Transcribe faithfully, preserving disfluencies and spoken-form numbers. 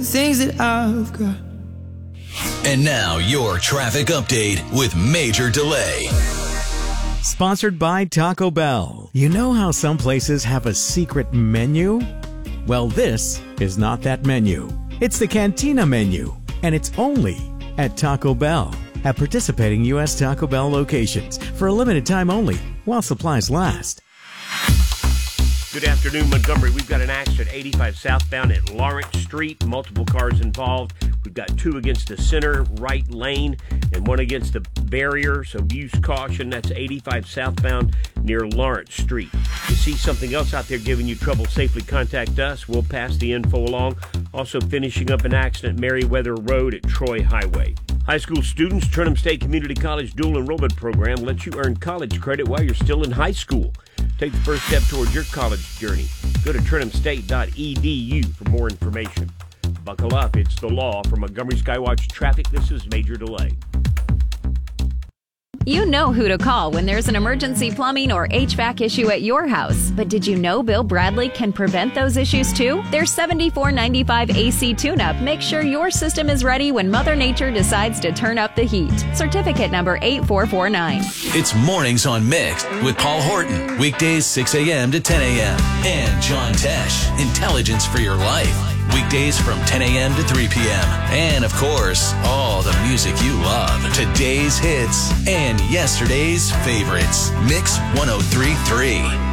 things that I've got. And now your traffic update with Major Delay. Sponsored by Taco Bell. You know how some places have a secret menu? Well, this is not that menu. It's the Cantina menu, and it's only at Taco Bell. At participating U S Taco Bell locations for a limited time only while supplies last. Good afternoon, Montgomery. We've got an accident eighty-five southbound at Lawrence Street. Multiple cars involved. We've got two against the center right lane and one against the barrier, so use caution. That's eighty-five southbound near Lawrence Street. If you see something else out there giving you trouble, safely contact us. We'll pass the info along. Also finishing up an accident Meriwether Road at Troy Highway. High school students, Trenham State Community College Dual Enrollment Program lets you earn college credit while you're still in high school. Take the first step towards your college journey. Go to trenham state dot e d u for more information. Buckle up, it's the law. From Montgomery Skywatch Traffic, this is Major Delay. You know who to call when there's an emergency plumbing or H V A C issue at your house. But did you know Bill Bradley can prevent those issues too? Their seventy-four ninety-five A C tune-up makes sure your system is ready when Mother Nature decides to turn up the heat. Certificate number eight four four nine. It's Mornings on Mixed with Paul Horton. Weekdays six a.m. to ten a.m. And John Tesh, Intelligence for Your Life. Weekdays from ten a.m. to three p.m. And, of course, all the music you love. Today's hits and yesterday's favorites. Mix one oh three point three.